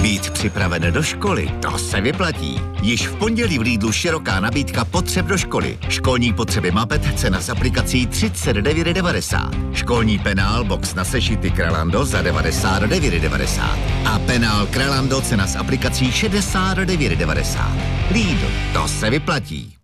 Být připraven do školy, to se vyplatí. Již v pondělí v Lidlu široká nabídka potřeb do školy. Školní potřeby Mapet, cena s aplikací 39,90. Školní penál box na sešity Kralando za 99,90. A penál Kralando, cena s aplikací 69,90. Lidl, to se vyplatí.